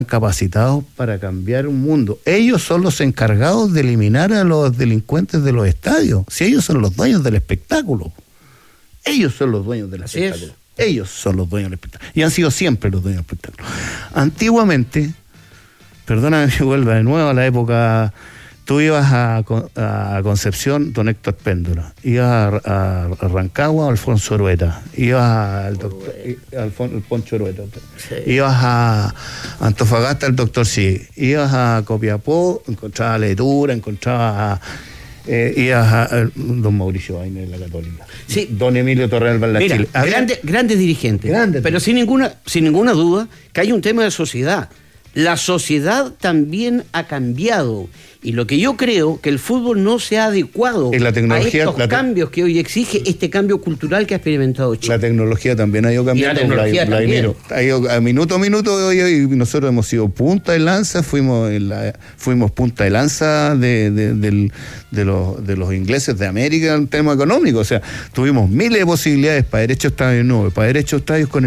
capacitados para cambiar un mundo. Ellos son los encargados de eliminar a los delincuentes de los estadios. Si ellos son los dueños del espectáculo. Ellos son los dueños del espectáculo. Ellos son los dueños del espectáculo. Y han sido siempre los dueños del espectáculo. Antiguamente, perdóname que vuelva de nuevo a la época, tú ibas a Concepción, don Héctor Péndola, ibas a Rancagua, Alfonso Orueta, ibas al doctor el Poncho Orueta, ibas a Antofagasta, el doctor Sí, ibas a Copiapó, encontrabas a Letura, encontrabas ibas a don Mauricio Bainer de la Católica, sí. Don Emilio Torreal Balachile. Grandes dirigentes, pero sin ninguna duda que hay un tema de sociedad. La sociedad también ha cambiado y lo que yo creo que el fútbol no se ha adecuado a estos cambios que hoy exige este cambio cultural que ha experimentado Chile. La tecnología también ha ido cambiando. Ha ido a minuto hoy nosotros hemos sido punta de lanza, fuimos punta de lanza de los ingleses de América en tema económico. O sea, tuvimos miles de posibilidades para haber hecho estadios nuevos, para haber hecho estadios con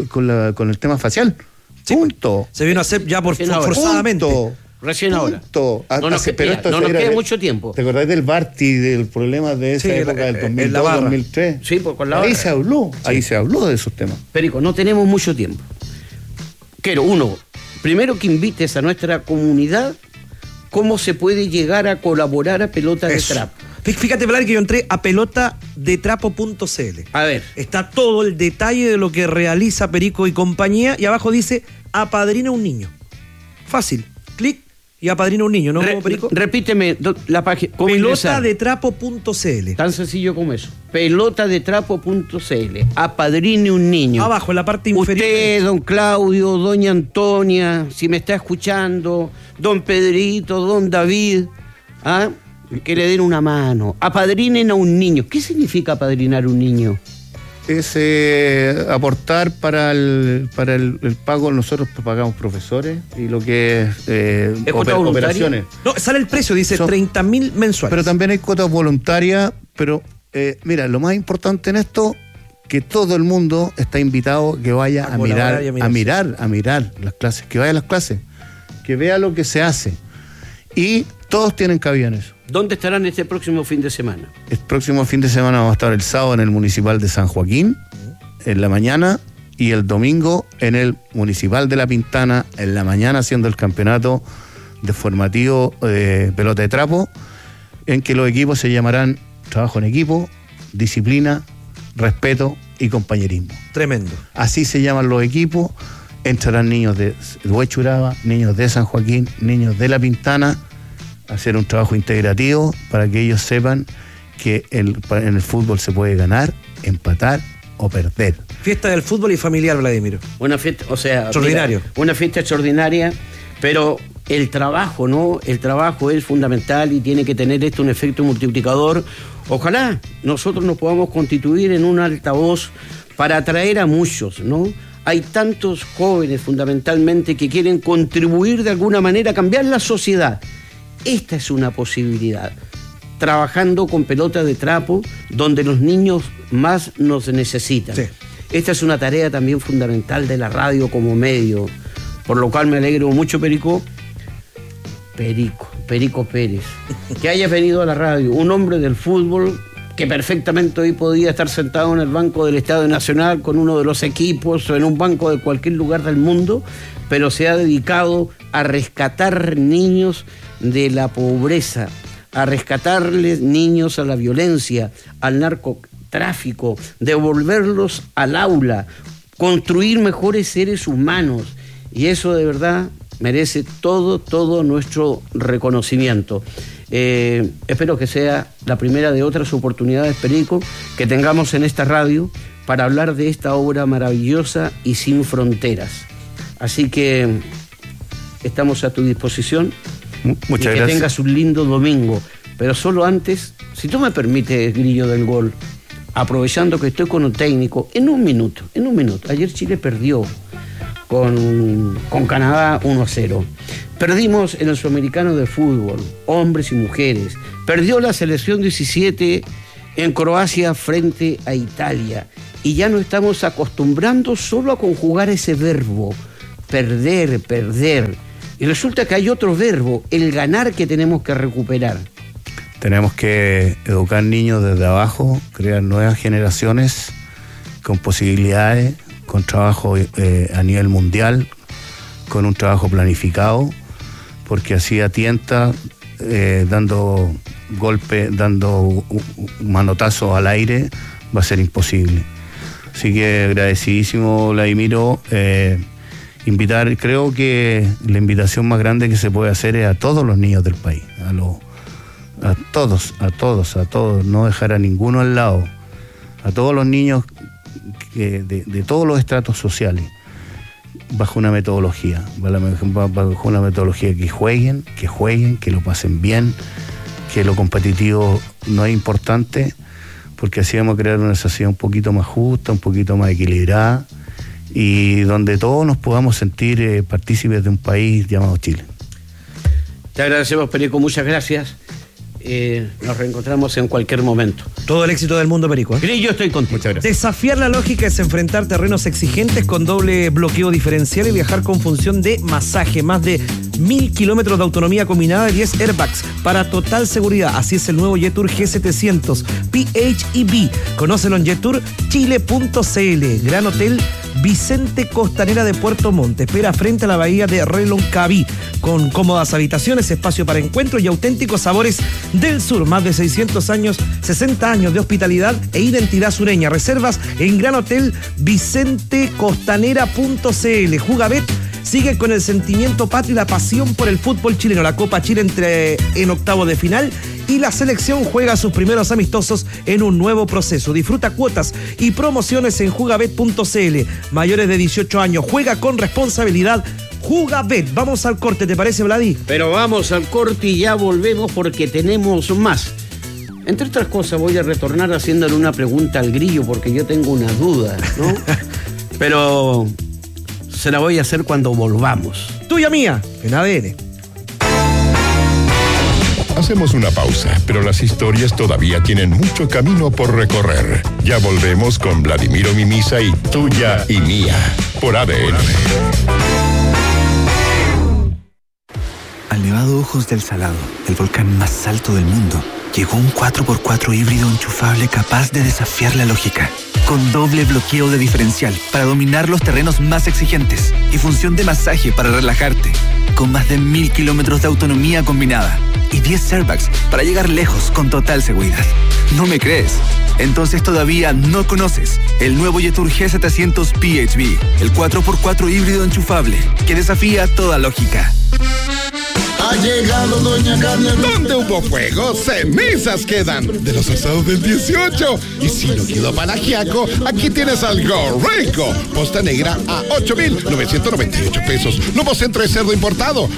el tema facial. Sí, punto. Se vino a hacer ya forzadamente. Recién ahora. No nos queda mucho tiempo. ¿Te acordás del Barty, del problema de esa época del 2002, 2003? Sí, pues con la ahí se habló, ahí se habló de esos temas. Perico, no tenemos mucho tiempo. Quiero, primero que invites a nuestra comunidad cómo se puede llegar a colaborar a Pelota de Trapo. Fíjate, Pilar, que yo entré a pelotadetrapo.cl. A ver. Está todo el detalle de lo que realiza Perico y compañía, y abajo dice apadrina un niño. Fácil. Clic y apadrina un niño, ¿no, Perico? Repíteme la página. Pelotadetrapo.cl. Tan sencillo como eso. Pelotadetrapo.cl. Apadrine un niño. Abajo, en la parte inferior. Usted, don Claudio, doña Antonia, si me está escuchando, don Pedrito, don David, que le den una mano. Apadrinen a un niño. ¿Qué significa apadrinar un niño? Es aportar para el pago. Nosotros pagamos profesores y lo que es operaciones. No, sale el precio, dice 30.000 mensuales. Pero también hay cuotas voluntarias. Pero mira, lo más importante en esto, que todo el mundo está invitado que vaya a mirar las clases, que vaya a las clases, que vea lo que se hace. Y todos tienen cabida en eso. ¿Dónde estarán este próximo fin de semana? El próximo fin de semana vamos a estar el sábado en el Municipal de San Joaquín, en la mañana, y el domingo en el Municipal de La Pintana, en la mañana, haciendo el campeonato de formativo pelota de trapo, en que los equipos se llamarán trabajo en equipo, disciplina, respeto y compañerismo. Tremendo. Así se llaman los equipos. Entrarán niños de Huechuraba, niños de San Joaquín, niños de La Pintana, hacer un trabajo integrativo para que ellos sepan que en el fútbol se puede ganar, empatar o perder. Fiesta del fútbol y familiar, Vladimir. Una fiesta, extraordinario. Una fiesta extraordinaria, pero el trabajo, ¿no? El trabajo es fundamental y tiene que tener un efecto multiplicador. Ojalá nosotros nos podamos constituir en un altavoz para atraer a muchos, ¿no? Hay tantos jóvenes fundamentalmente que quieren contribuir de alguna manera a cambiar la sociedad. Esta es una posibilidad, trabajando con Pelota de Trapo, donde los niños más nos necesitan. Sí. Esta es una tarea también fundamental de la radio como medio, por lo cual me alegro mucho, Perico Pérez, que hayas venido a la radio, un hombre del fútbol que perfectamente hoy podía estar sentado en el banco del Estadio Nacional con uno de los equipos o en un banco de cualquier lugar del mundo, pero se ha dedicado a rescatar niños de la pobreza, a rescatarles niños a la violencia, al narcotráfico, devolverlos al aula, construir mejores seres humanos, y eso de verdad merece todo nuestro reconocimiento. Espero que sea la primera de otras oportunidades, Perico, que tengamos en esta radio para hablar de esta obra maravillosa y sin fronteras. Así que estamos a tu disposición. Muchas gracias. Que tengas un lindo domingo. Pero solo antes, si tú me permites, Grillo del Gol, aprovechando que estoy con un técnico, en un minuto. Ayer Chile perdió con Canadá 1-0. Perdimos en el Sudamericano de Fútbol, hombres y mujeres. Perdió la selección 17 en Croacia frente a Italia. Y ya nos estamos acostumbrando solo a conjugar ese verbo. perder. Y resulta que hay otro verbo, el ganar, que tenemos que recuperar. Tenemos que educar niños desde abajo, crear nuevas generaciones con posibilidades, con trabajo a nivel mundial, con un trabajo planificado, porque así atienta, dando golpe, dando manotazo al aire, va a ser imposible. Así que agradecidísimo, Vladimiro. Invitar, creo que la invitación más grande que se puede hacer es a todos los niños del país, a todos, no dejar a ninguno al lado, a todos los niños de todos los estratos sociales, bajo una metodología, que jueguen, que lo pasen bien, que lo competitivo no es importante, porque así vamos a crear una sociedad un poquito más justa, un poquito más equilibrada, y donde todos nos podamos sentir partícipes de un país llamado Chile. Te agradecemos, Perico, muchas gracias. Nos reencontramos en cualquier momento. Todo el éxito del mundo, Perico. Yo estoy contigo. Muchas gracias. Desafiar la lógica es enfrentar terrenos exigentes con doble bloqueo diferencial y viajar con función de masaje. Más de 1000 kilómetros de autonomía combinada y 10 airbags para total seguridad. Así es el nuevo Jetour G700 PHEV. Conócelo en jeturchile.cl. Gran Hotel Vicente Costanera de Puerto Montt. Espera frente a la bahía de Reloncaví, con cómodas habitaciones, espacio para encuentros y auténticos sabores del sur. Más de 60 años de hospitalidad e identidad sureña. Reservas en Gran Hotel Vicente Costanera.cl. Jugabet sigue con el sentimiento patrio y la pasión por el fútbol chileno. La Copa Chile en octavos de final y la selección juega sus primeros amistosos en un nuevo proceso. Disfruta cuotas y promociones en jugabet.cl. Mayores de 18 años, juega con responsabilidad. Jugabet. Vamos al corte, ¿te parece, Vladi? Pero vamos al corte y ya volvemos porque tenemos más. Entre otras cosas, voy a retornar haciéndole una pregunta al Grillo porque yo tengo una duda, ¿no? Pero se la voy a hacer cuando volvamos. Tuya mía, en ADN. Hacemos una pausa, pero las historias todavía tienen mucho camino por recorrer. Ya volvemos con Vladimiro Mimisa y Tuya y Mía, por ADN. Al Nevado Ojos del Salado, el volcán más alto del mundo, llegó un 4x4 híbrido enchufable capaz de desafiar la lógica. Con doble bloqueo de diferencial para dominar los terrenos más exigentes y función de masaje para relajarte. Con más de 1000 kilómetros de autonomía combinada y 10 airbags para llegar lejos con total seguridad. ¿No me crees? Entonces todavía no conoces el nuevo Jetour G700 PHEV, el 4x4 híbrido enchufable que desafía toda lógica. Ha llegado Doña Carne. Donde hubo fuego, cenizas quedan. De los asados del 18. Y si no quedó palagiaco, aquí tienes algo rico. Posta negra a 8,998 pesos. Nuevo centro de cerdo importado,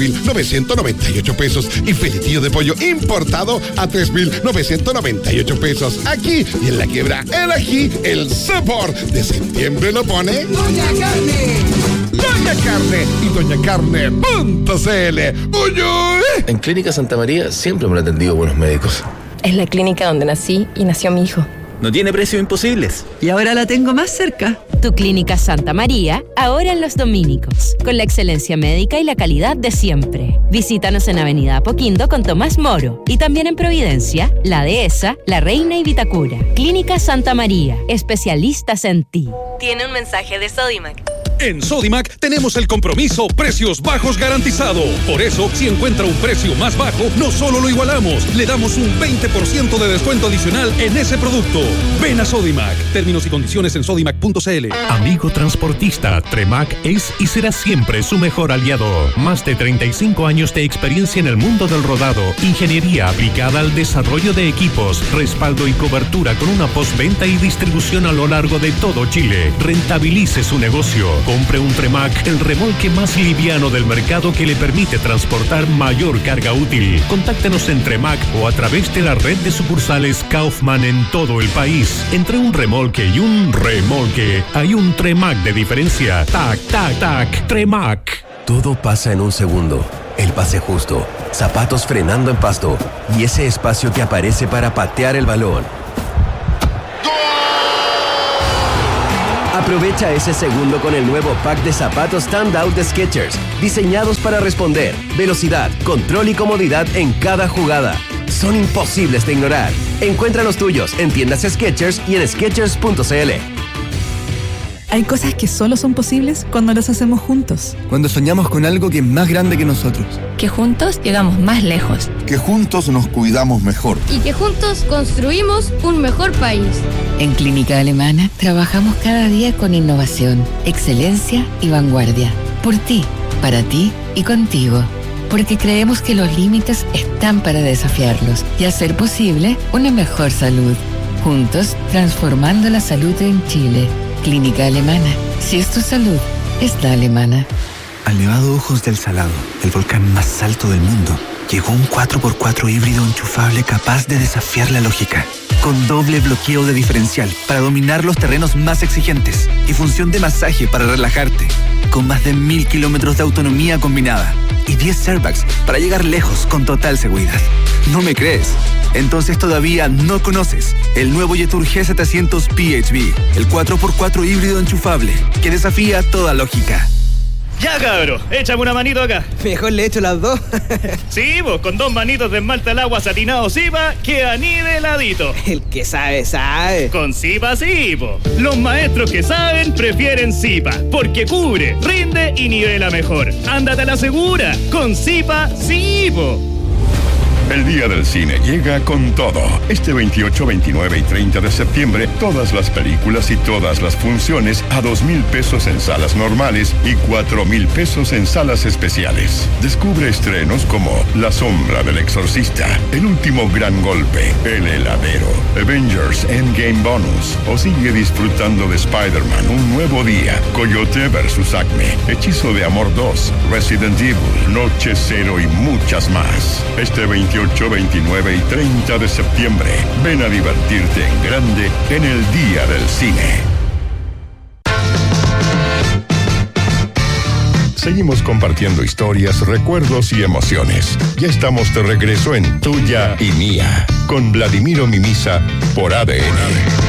4,998 pesos. Y filetillo de pollo importado a 3,998 pesos. Aquí y en la quiebra El Ají, el sabor de septiembre lo pone Doña Carne. Doña Carne y doñacarne.cl. ¡Uy, uy! En Clínica Santa María siempre me han atendido buenos médicos. Es la clínica donde nací y nació mi hijo. No tiene precios imposibles. Y ahora la tengo más cerca. Tu Clínica Santa María, ahora en Los Dominicos, con la excelencia médica y la calidad de siempre. Visítanos en Avenida Apoquindo con Tomás Moro y también en Providencia, La Dehesa, La Reina y Vitacura. Clínica Santa María, especialistas en ti. Tiene un mensaje de Sodimac. En Sodimac tenemos el compromiso precios bajos garantizado. Por eso, si encuentra un precio más bajo, no solo lo igualamos, le damos un 20% de descuento adicional en ese producto. Ven a Sodimac. Términos y condiciones en sodimac.cl. Amigo transportista, Tremac es y será siempre su mejor aliado. Más de 35 años de experiencia en el mundo del rodado, ingeniería aplicada al desarrollo de equipos, respaldo y cobertura con una postventa y distribución a lo largo de todo Chile. Rentabilice su negocio. Compre un Tremac, el remolque más liviano del mercado que le permite transportar mayor carga útil. Contáctenos en Tremac o a través de la red de sucursales Kaufman en todo el país. Entre un remolque y un remolque, hay un Tremac de diferencia. Tac, tac, tac, Tremac. Todo pasa en un segundo. El pase justo, zapatos frenando en pasto y ese espacio que aparece para patear el balón. Aprovecha ese segundo con el nuevo pack de zapatos Standout de Skechers, diseñados para responder, velocidad, control y comodidad en cada jugada. Son imposibles de ignorar. Encuentra los tuyos en tiendas Skechers y en Skechers.cl. Hay cosas que solo son posibles cuando las hacemos juntos. Cuando soñamos con algo que es más grande que nosotros. Que juntos llegamos más lejos. Que juntos nos cuidamos mejor. Y que juntos construimos un mejor país. En Clínica Alemana trabajamos cada día con innovación, excelencia y vanguardia. Por ti, para ti y contigo. Porque creemos que los límites están para desafiarlos y hacer posible una mejor salud. Juntos, transformando la salud en Chile. Clínica Alemana. Si es tu salud, es la alemana. Al Nevado Ojos del Salado, el volcán más alto del mundo, llegó un 4x4 híbrido enchufable capaz de desafiar la lógica. Con doble bloqueo de diferencial para dominar los terrenos más exigentes y función de masaje para relajarte. Con más de 1000 kilómetros de autonomía combinada y 10 airbags para llegar lejos con total seguridad. ¿No me crees? Entonces todavía no conoces el nuevo Jetour G700 PHV, el 4x4 híbrido enchufable que desafía toda lógica. Ya, cabro, échame una manito acá. Mejor le echo las dos. Sí, vos, con 2 manitos de esmalte al agua satinado Zipa, queda niveladito. El que sabe, sabe. Con Zipa, sí, po. Los maestros que saben prefieren Zipa, porque cubre, rinde y nivela mejor. Ándate a la segura, con Zipa, sí, po. El Día del Cine llega con todo. Este 28, 29 y 30 de septiembre, todas las películas y todas las funciones a 2,000 pesos en salas normales y 4,000 pesos en salas especiales. Descubre estrenos como La Sombra del Exorcista, El Último Gran Golpe, El Heladero, Avengers Endgame Bonus, o sigue disfrutando de Spider-Man Un Nuevo Día, Coyote vs. Acme, Hechizo de Amor 2, Resident Evil, Noche Cero y muchas más. Este 28, 29 y 30 de septiembre. Ven a divertirte en grande en el Día del Cine. Seguimos compartiendo historias, recuerdos y emociones. Ya estamos de regreso en Tuya y Mía, con Vladimiro Mimisa por ADN.